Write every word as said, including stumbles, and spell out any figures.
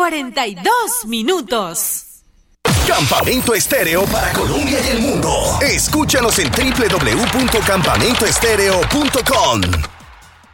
cuarenta y dos minutos. Campamento Estéreo para Colombia y el mundo. Escúchanos en doble u doble u doble u punto campamento estéreo punto com.